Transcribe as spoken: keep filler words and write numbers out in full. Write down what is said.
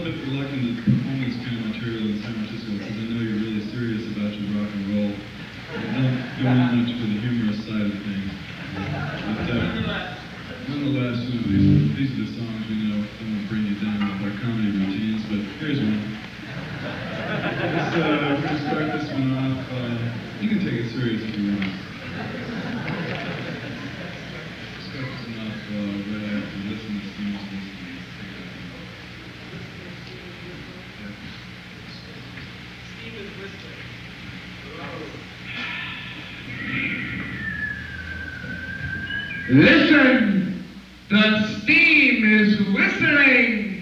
bit reluctant to perform this kind of material in San Francisco because I know you're really serious about your rock and roll. I don't go in much for the humorous side of things. But uh, nonetheless, you know, these, these are the songs we know don't want to bring you down with our comedy routines, but here's one. Let's, uh, we're going to start this one off. Uh, you can take it serious if you want. Start this one off uh, right after listen to Steve's listening. Listen, the steam is whistling.